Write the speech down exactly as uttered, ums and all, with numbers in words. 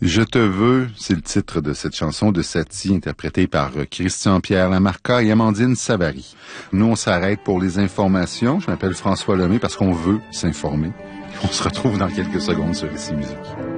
Je te veux, c'est le titre de cette chanson de Satie, interprétée par Christian-Pierre Lamarca et Amandine Savary. Nous, on s'arrête pour les informations. Je m'appelle François Lemay parce qu'on veut s'informer. On se retrouve dans quelques secondes sur Ici Musique.